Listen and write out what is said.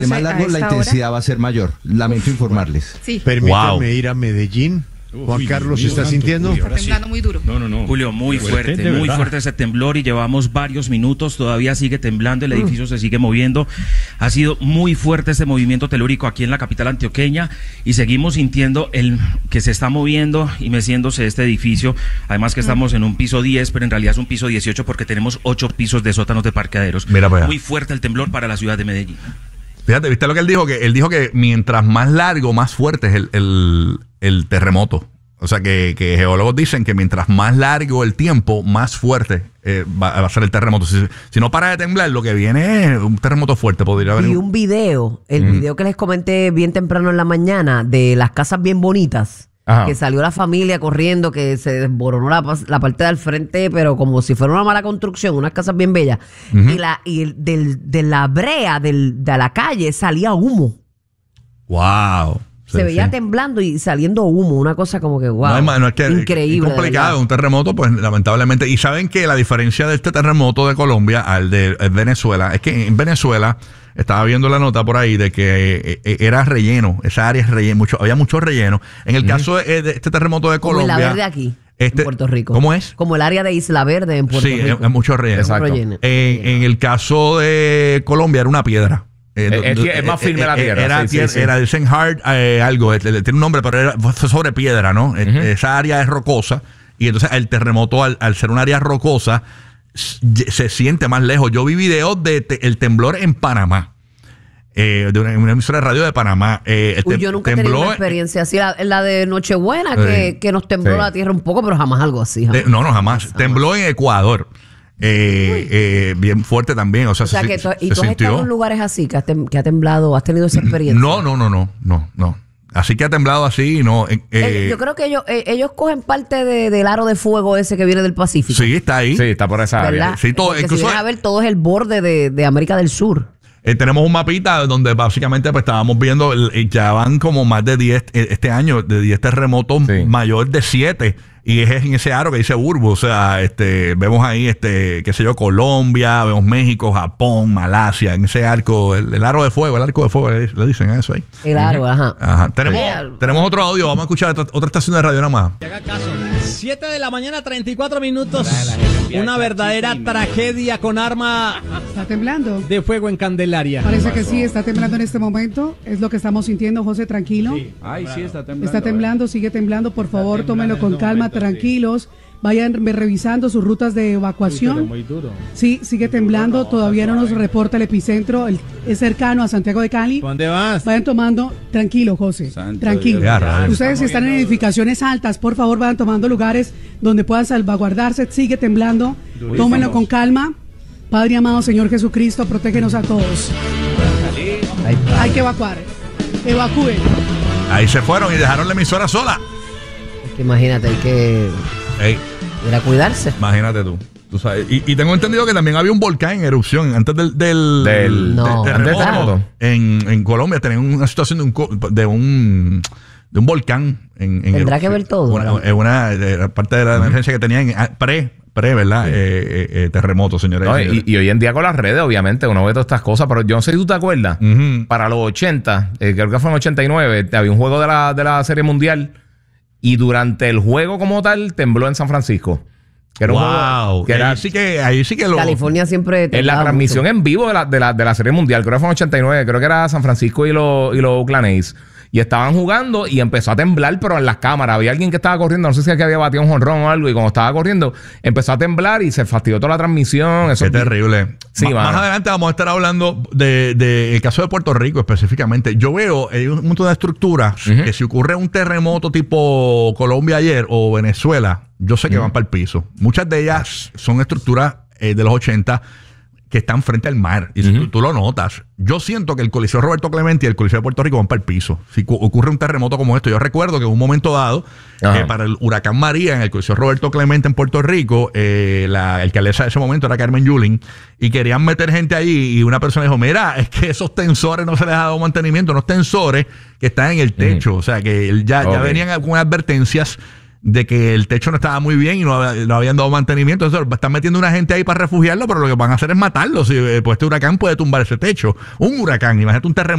Más largo, la intensidad va a ser mayor. Lamento informarles. Sí. Permítame ir a Medellín. Juan Carlos, ¿se está sintiendo? Está temblando muy duro. No. Julio, muy fuerte ese temblor y llevamos varios minutos, todavía sigue temblando, el edificio se sigue moviendo. Ha sido muy fuerte este movimiento telúrico aquí en la capital antioqueña y seguimos sintiendo el que se está moviendo y meciéndose este edificio. Además que estamos en un piso 10, pero en realidad es un piso 18 porque tenemos 8 pisos de sótanos de parqueaderos. Mira para allá. Muy fuerte el temblor para la ciudad de Medellín. Fíjate, ¿viste lo que él dijo? Que él dijo que mientras más largo, más fuerte es el terremoto. O sea, que geólogos dicen que mientras más largo el tiempo, más fuerte va a ser el terremoto. Si no para de temblar, lo que viene es un terremoto fuerte. Podría haber. Y un video, el video que les comenté bien temprano en la mañana, de las casas bien bonitas. Ajá. Que salió la familia corriendo, que se desboronó la parte del frente, pero como si fuera una mala construcción, unas casas bien bellas. De la brea de la calle salía humo. ¡Wow! Se veía temblando y saliendo humo, una cosa como que wow, no, es que increíble. Es complicado, un terremoto, pues lamentablemente. Y saben que la diferencia de este terremoto de Colombia al de Venezuela es que en Venezuela estaba viendo la nota por ahí de que era relleno, esa área es relleno, había mucho relleno. En el caso de este terremoto de Colombia. Como la Verde aquí. En Puerto Rico. ¿Cómo es? Como el área de Isla Verde en Puerto Rico. Sí, es mucho relleno. Exacto. En el caso de Colombia era una piedra. Es más firme la tierra. Era el Senhard algo, tiene un nombre, pero fue sobre piedra, ¿no? Esa área es rocosa y entonces el terremoto al ser un área rocosa se siente más lejos. Yo vi videos de el temblor en Panamá. De una emisora de radio de Panamá. Yo nunca he tenido una experiencia así, la de Nochebuena, que nos tembló la tierra un poco, pero jamás algo así. Jamás. Tembló en Ecuador. Bien fuerte también. O sea que ¿y tú has estado en lugares así que ha temblado? ¿Has tenido esa experiencia? No. Así que ha temblado así, no. Yo creo que ellos cogen parte del aro de fuego ese que viene del Pacífico. Sí, está ahí. Sí, está por esa área. Sí, todo. Incluso, si vienen a ver, todo es el borde de América del Sur. Tenemos un mapita donde básicamente pues estábamos viendo, ya van como más de 10 este año, de 10 terremotos, mayor de 7. Y es en ese aro que dice Burbu. O sea, vemos ahí, qué sé yo, Colombia, vemos México, Japón, Malasia, en ese arco, el aro de fuego, le dicen eso ahí. El aro, ajá. Tenemos otro audio, vamos a escuchar otra estación de radio nada más. 7 de la mañana, 34 minutos. Una verdadera tragedia con arma. ¿Está temblando? De fuego en Candelaria. Parece que sí, está temblando en este momento. Es lo que estamos sintiendo, José, tranquilo. Sí. Ay, sí, está temblando. Está temblando, sigue temblando. Por favor, tómenlo con calma, tranquilos. Vayan revisando sus rutas de evacuación. Muy duro. Sí, sigue temblando. Todavía no nos reporta el epicentro. Es cercano a Santiago de Cali. ¿Dónde vas? Vayan tomando. Tranquilo, José. Tranquilo. Ustedes si están en edificaciones altas, por favor, vayan tomando lugares donde puedan salvaguardarse. Sigue temblando. Tómenlo con calma. Padre amado, Señor Jesucristo, protégenos a todos. Hay que evacuar. Evacúen. Ahí se fueron y dejaron la emisora sola. Es que imagínate, hay que ir a cuidarse. Imagínate tú sabes. Y tengo entendido que también había un volcán en erupción antes del terremoto. En Colombia tenían una situación de un volcán en Tendrá erupción. que ver todo. Una parte de la emergencia que tenían ¿verdad? Terremoto, señores. No, y hoy en día con las redes, obviamente, uno ve todas estas cosas, pero yo no sé si tú te acuerdas, para los 80, creo que fue en 89, había un juego de la Serie Mundial y durante el juego como tal tembló en San Francisco. Que era wow. Que era, ahí sí que lo... California siempre... En la transmisión en vivo de la Serie Mundial, creo que fue en 89, creo que era San Francisco y los Oakland A's. Y estaban jugando y empezó a temblar, pero en las cámaras. Había alguien que estaba corriendo, no sé si aquí había batido un jonrón o algo, y cuando estaba corriendo, empezó a temblar y se fastidió toda la transmisión. Eso Qué terrible. Sí, más adelante vamos a estar hablando de el caso de Puerto Rico específicamente. Yo veo un montón de estructuras que si ocurre un terremoto tipo Colombia ayer o Venezuela, yo sé que van para el piso. Muchas de ellas son estructuras de los 80 que están frente al mar. Y si tú lo notas, yo siento que el Coliseo Roberto Clemente y el Coliseo de Puerto Rico van para el piso. Si ocurre un terremoto como esto, yo recuerdo que en un momento dado, para el huracán María en el Coliseo Roberto Clemente en Puerto Rico, la alcaldesa de ese momento era Carmen Yulín, y querían meter gente allí, y una persona dijo, mira, es que esos tensores no se les ha dado mantenimiento, unos tensores que están en el techo. O sea, que ya venían con advertencias de que el techo no estaba muy bien y no habían dado mantenimiento. Entonces están metiendo una gente ahí para refugiarlo, pero lo que van a hacer es matarlo. Pues este huracán puede tumbar ese techo. Un huracán, imagínate un terremoto.